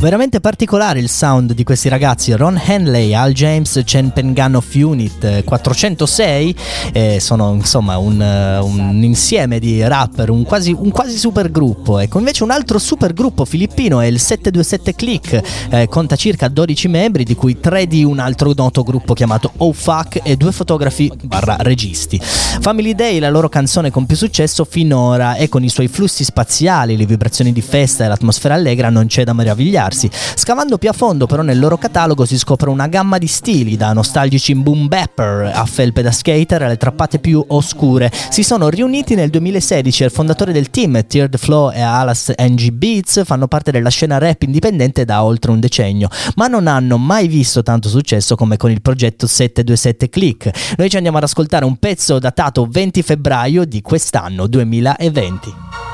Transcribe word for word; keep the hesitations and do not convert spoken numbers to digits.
Veramente particolare il sound di questi ragazzi, Ron Henley, Al James, Chen Pengan of Unit, quattrocentosei, eh, sono insomma un, un insieme di rapper, un quasi, un quasi super gruppo. Ecco, invece un altro super gruppo filippino è il sette due sette Click, eh, conta circa dodici membri, di cui tre di un altro noto gruppo chiamato Oh Fuck e due fotografi barra registi. Family Day, la loro canzone con più successo finora, e con i suoi flussi spaziali, le vibrazioni di festa e l'atmosfera allegra non c'è da meravigliarsi. Scavando più a fondo però nel loro catalogo si scopre una gamma di stili, da nostalgici boom bapper a felpe da skater alle trappate più oscure. Si sono riuniti nel duemilasedici e il fondatore del team, Tear the Flow e Alas N G Beats, fanno parte della scena rap indipendente da oltre un decennio, ma non hanno mai visto tanto successo come con il progetto sette due sette Click. Noi ci andiamo ad ascoltare un pezzo datato venti febbraio di quest'anno duemilaventi.